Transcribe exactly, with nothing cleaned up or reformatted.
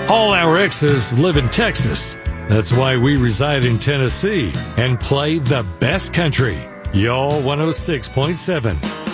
All our exes live in Texas. That's why we reside in Tennessee and play the best country. Y'all one oh six point seven.